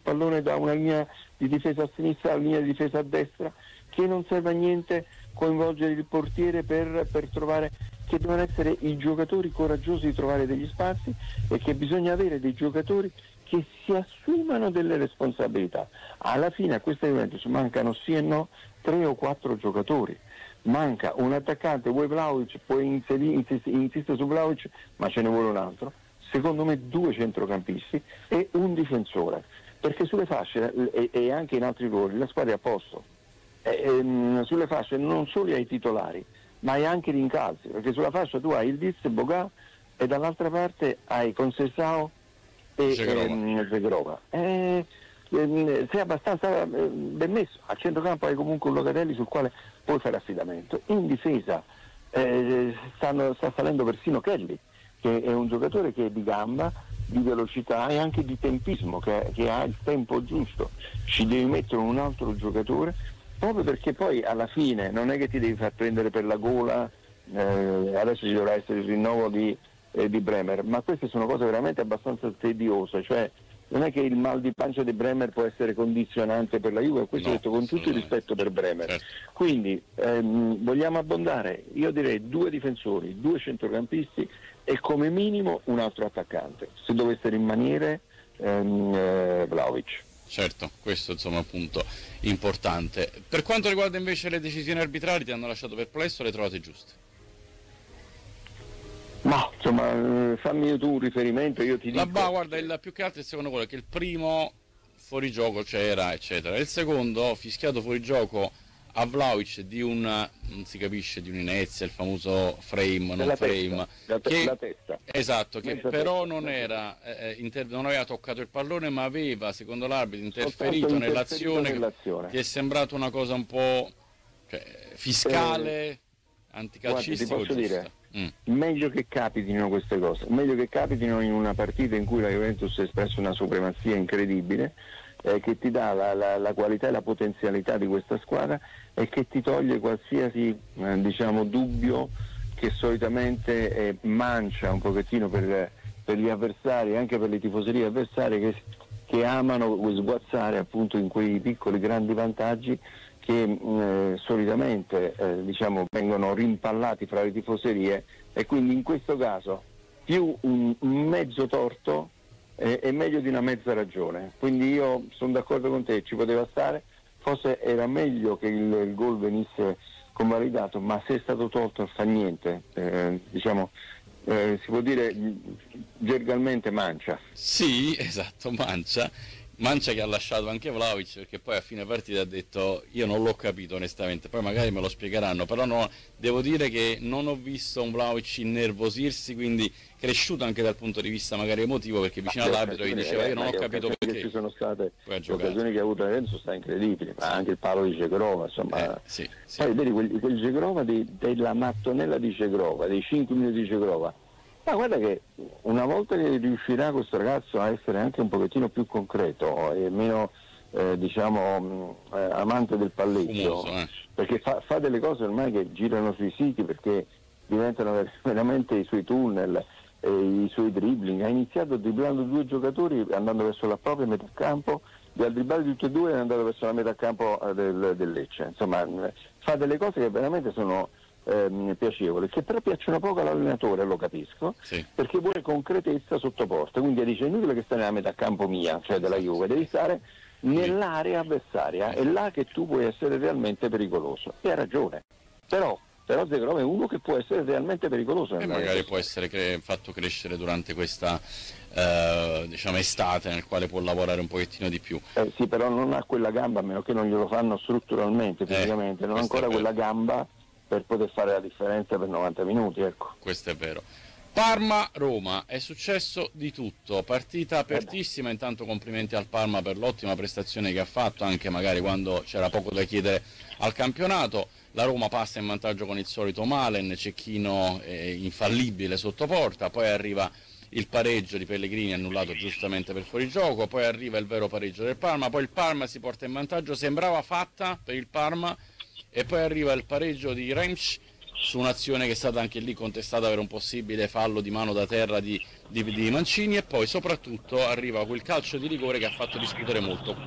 pallone da una linea di difesa a sinistra alla linea di difesa a destra, che non serve a niente coinvolgere il portiere per trovare, che devono essere i giocatori coraggiosi di trovare degli spazi, e che bisogna avere dei giocatori che si assumano delle responsabilità. Alla fine a questa Juventus mancano sì e no 3 o 4 giocatori. Manca un attaccante, vuoi Vlahovic, puoi insistere su Vlahovic, ma ce ne vuole un altro. Secondo me 2 centrocampisti e un difensore, perché sulle fasce e anche in altri ruoli la squadra è a posto. Sulle fasce non solo hai i titolari, ma hai anche gli incalzi, perché sulla fascia tu hai il Diz, Boga, e dall'altra parte hai Conceição e Zegrova. Sei abbastanza ben messo. A centrocampo hai comunque un Locatelli sul quale puoi fare affidamento. In difesa sta salendo persino Kelly, che è un giocatore che è di gamba, di velocità e anche di tempismo, che ha il tempo giusto. Ci devi mettere un altro giocatore, proprio perché poi alla fine non è che ti devi far prendere per la gola. Adesso ci dovrà essere il rinnovo di Bremer, ma queste sono cose veramente abbastanza tediose, cioè non è che il mal di pancia di Bremer può essere condizionante per la Juve, questo detto con tutto il rispetto per Bremer. Certo. Quindi vogliamo abbondare, io direi 2 difensori, 2 centrocampisti e come minimo un altro attaccante, se dovesse rimanere Vlahovic. Certo, questo insomma è un punto importante. Per quanto riguarda invece le decisioni arbitrali, ti hanno lasciato perplesso o le trovate giuste? Ma insomma, fammi tu un riferimento, io ti dico. Guarda, il più che altro il secondo gol è che il primo fuorigioco c'era, eccetera. Il secondo fischiato fuorigioco a Vlahovic di non si capisce, di un'inezia, il famoso frame, non frame. La testa. Esatto, che però non era non aveva toccato il pallone, ma aveva, secondo l'arbitro, interferito nell'azione. Ti è sembrato una cosa un po' fiscale, anticalcistico. Guarda, ti posso dire, meglio che capitino queste cose, meglio che capitino in una partita in cui la Juventus ha espresso una supremazia incredibile, che ti dà la qualità e la potenzialità di questa squadra e che ti toglie qualsiasi dubbio che solitamente mancia un pochettino per gli avversari, anche per le tifoserie avversarie che amano sguazzare appunto in quei piccoli grandi vantaggi che solitamente vengono rimpallati fra le tifoserie, e quindi in questo caso più un mezzo torto è meglio di una mezza ragione. Quindi io sono d'accordo con te, ci poteva stare, forse era meglio che il gol venisse convalidato, ma se è stato tolto non fa niente, si può dire gergalmente mancia. Sì, esatto, mancia che ha lasciato anche Vlahovic, perché poi a fine partita ha detto io non l'ho capito onestamente, poi magari me lo spiegheranno, però no, devo dire che non ho visto un Vlahovic innervosirsi, quindi cresciuto anche dal punto di vista magari emotivo, perché vicino all'arbitro gli diceva io non ho capito perché. Ci sono state le occasioni che ha avuto Lorenzo, sta incredibili, ma anche il palo di Zegrova, insomma. Sì. Poi vedi quel Zegrova della mattonella di Zegrova, dei 5 minuti di Zegrova. Ma guarda che una volta che riuscirà questo ragazzo a essere anche un pochettino più concreto e meno amante del palleggio, perché fa delle cose ormai che girano sui siti, perché diventano veramente i suoi tunnel e i suoi dribbling. Ha iniziato dribblando 2 giocatori andando verso la propria metà campo, li ha dribblati tutti e 2 e è andato verso la metà campo del Lecce. Insomma, fa delle cose che veramente sono piacevole, che però piacciono poco all'allenatore, lo capisco, sì, perché vuole concretezza sotto porta, quindi dice inutile che stai nella metà campo mia, cioè della Juve, devi stare nell'area avversaria, è là che tu puoi essere realmente pericoloso, e ha ragione, però Zegrova è uno che può essere realmente pericoloso e magari può essere fatto crescere durante questa estate, nel quale può lavorare un pochettino di più. Sì, però non ha quella gamba, a meno che non glielo fanno strutturalmente, fisicamente, non ha ancora quella gamba per poter fare la differenza per 90 minuti, ecco. Questo è vero. Parma-Roma, è successo di tutto, partita apertissima, intanto complimenti al Parma per l'ottima prestazione che ha fatto, anche magari quando c'era poco da chiedere al campionato. La Roma passa in vantaggio con il solito Malen, Cecchino infallibile sotto porta, poi arriva il pareggio di Pellegrini annullato giustamente per fuorigioco, poi arriva il vero pareggio del Parma, poi il Parma si porta in vantaggio, sembrava fatta per il Parma, e poi arriva il pareggio di Remsch su un'azione che è stata anche lì contestata per un possibile fallo di mano da terra di di Mancini, e poi soprattutto arriva quel calcio di rigore che ha fatto discutere molto.